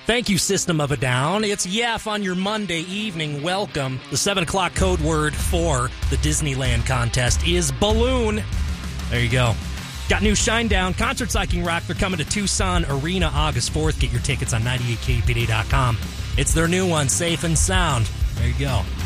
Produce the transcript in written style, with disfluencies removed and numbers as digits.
Thank you, System of a Down. It's Yef on your Monday evening. Welcome. The 7 o'clock code word for the Disneyland contest is balloon. There you go. Got new Shinedown, Concerts I Can Rock. They're coming to Tucson Arena August 4th. Get your tickets on 98kpd.com. It's their new one, Safe and Sound. There you go.